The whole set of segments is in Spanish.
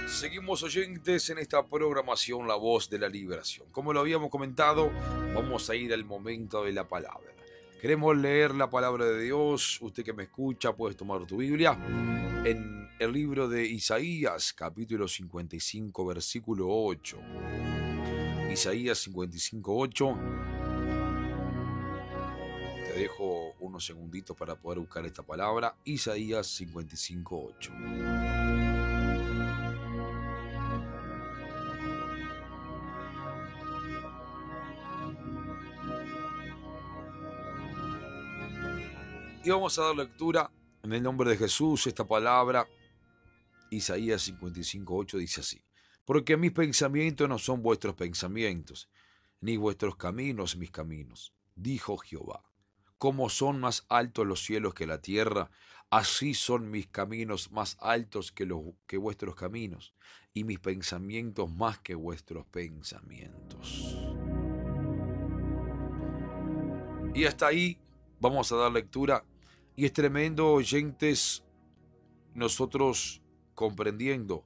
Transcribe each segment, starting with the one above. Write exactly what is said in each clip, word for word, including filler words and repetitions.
Seguimos oyentes en esta programación La Voz de la Liberación. Como lo habíamos comentado, vamos a ir al momento de la palabra. Queremos leer la palabra de Dios. Usted que me escucha, puedes tomar tu Biblia en el libro de Isaías, capítulo cincuenta y cinco, versículo ocho. Isaías cincuenta y cinco, ocho. Te dejo unos segunditos para poder buscar esta palabra. Isaías cincuenta y cinco, ocho. Y vamos a dar lectura en el nombre de Jesús. Esta palabra, Isaías cincuenta y cinco, ocho, dice así: porque mis pensamientos no son vuestros pensamientos, ni vuestros caminos mis caminos, dijo Jehová. Como son más altos los cielos que la tierra, así son mis caminos más altos que, los, que vuestros caminos, y mis pensamientos más que vuestros pensamientos. Y hasta ahí vamos a dar lectura. Y es tremendo, oyentes, nosotros comprendiendo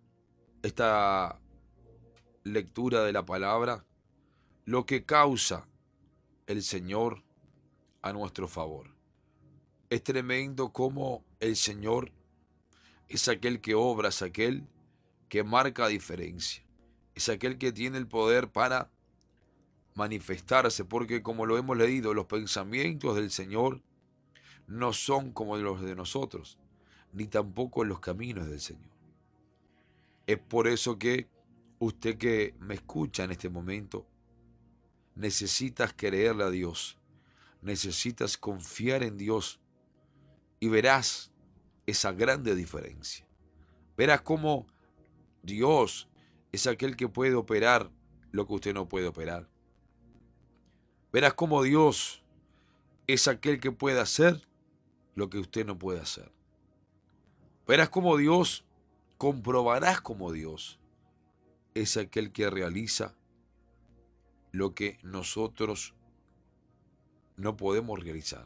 esta lectura de la palabra, lo que causa el Señor a nuestro favor. Es tremendo cómo el Señor es aquel que obra, es aquel que marca diferencia, es aquel que tiene el poder para manifestarse, porque como lo hemos leído, los pensamientos del Señor no son como los de nosotros, ni tampoco los caminos del Señor. Es por eso que usted que me escucha en este momento, necesitas creerle a Dios, necesitas confiar en Dios y verás esa grande diferencia. Verás cómo Dios es aquel que puede operar lo que usted no puede operar. Verás cómo Dios es aquel que puede hacer lo que usted no puede hacer. Verás cómo Dios, comprobarás cómo Dios es aquel que realiza lo que nosotros no podemos realizar.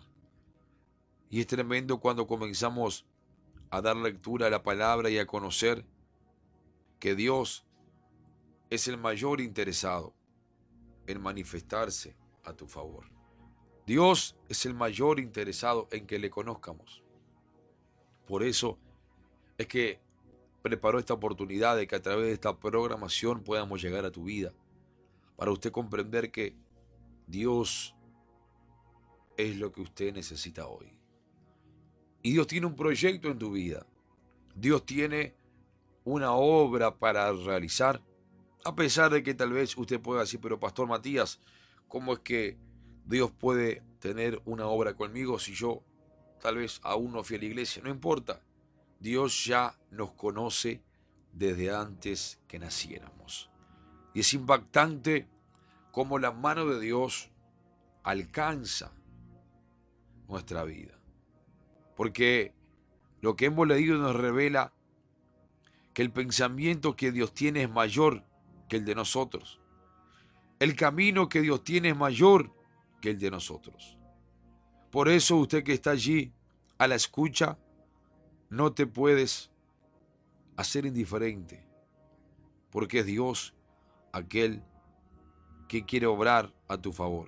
Y es tremendo cuando comenzamos a dar lectura a la palabra y a conocer que Dios es el mayor interesado en manifestarse a tu favor. Dios es el mayor interesado en que le conozcamos. Por eso es que preparó esta oportunidad de que a través de esta programación podamos llegar a tu vida, para usted comprender que Dios es lo que usted necesita hoy. Y Dios tiene un proyecto en tu vida. Dios tiene una obra para realizar, a pesar de que tal vez usted pueda decir, pero Pastor Matías, ¿cómo es que Dios puede tener una obra conmigo si yo tal vez aún no fui a la iglesia? No importa, Dios ya nos conoce desde antes que naciéramos. Y es impactante cómo la mano de Dios alcanza nuestra vida. Porque lo que hemos leído nos revela que el pensamiento que Dios tiene es mayor que el de nosotros. El camino que Dios tiene es mayor que el de nosotros. Por eso usted que está allí a la escucha, no te puedes hacer indiferente, porque es Dios aquel que quiere obrar a tu favor.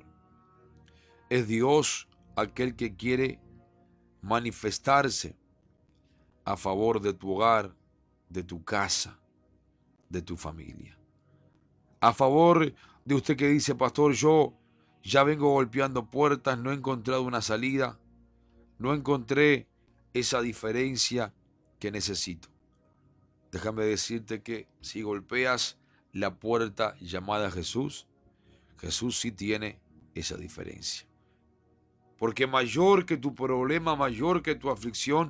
Es Dios aquel que quiere manifestarse a favor de tu hogar, de tu casa, de tu familia. A favor de usted que dice, pastor, yo ya vengo golpeando puertas, no he encontrado una salida, no encontré esa diferencia que necesito. Déjame decirte que si golpeas la puerta llamada Jesús, Jesús sí tiene esa diferencia. Porque mayor que tu problema, mayor que tu aflicción,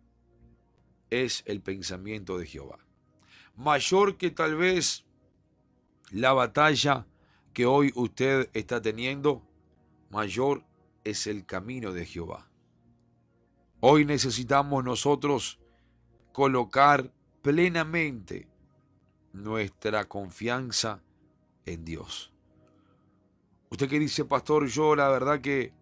es el pensamiento de Jehová. Mayor que tal vez la batalla que hoy usted está teniendo, mayor es el camino de Jehová. Hoy necesitamos nosotros colocar plenamente nuestra confianza en Dios. Usted que dice, pastor, yo la verdad que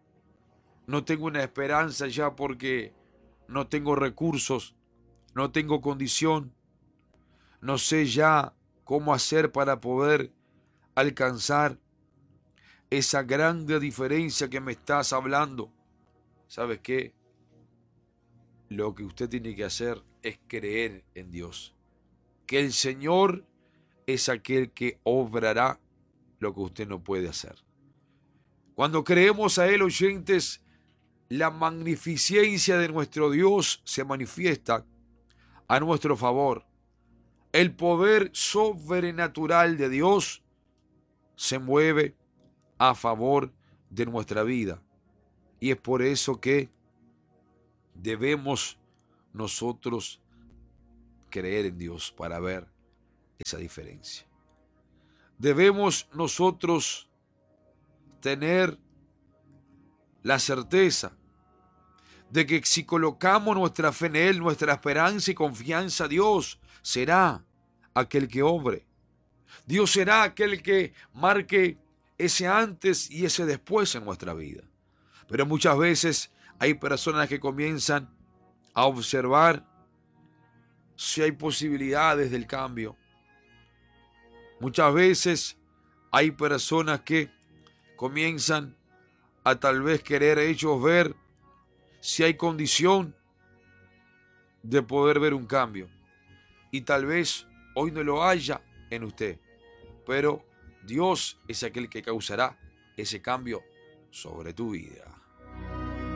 no tengo una esperanza ya porque no tengo recursos, no tengo condición. no sé ya cómo hacer para poder alcanzar esa grande diferencia que me estás hablando. ¿Sabes qué? Lo que usted tiene que hacer es creer en Dios. Que el Señor es aquel que obrará lo que usted no puede hacer. Cuando creemos a Él, oyentes, la magnificencia de nuestro Dios se manifiesta a nuestro favor. El poder sobrenatural de Dios se mueve a favor de nuestra vida. Y es por eso que debemos nosotros creer en Dios para ver esa diferencia. Debemos nosotros tener la certeza de que si colocamos nuestra fe en Él, nuestra esperanza y confianza a Dios, será aquel que obre. Dios será aquel que marque ese antes y ese después en nuestra vida. Pero muchas veces hay personas que comienzan a observar si hay posibilidades del cambio. Muchas veces hay personas que comienzan a tal vez querer ellos ver si hay condición de poder ver un cambio. Y tal vez hoy no lo haya en usted, pero Dios es aquel que causará ese cambio sobre tu vida.